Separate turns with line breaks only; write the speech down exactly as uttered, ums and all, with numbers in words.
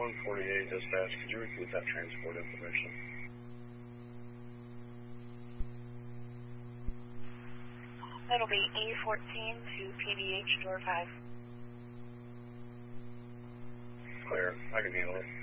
one forty-eight dispatch, could you repeat that transport information?
That'll be E fourteen to P D H door five.
Clear, I can handle it.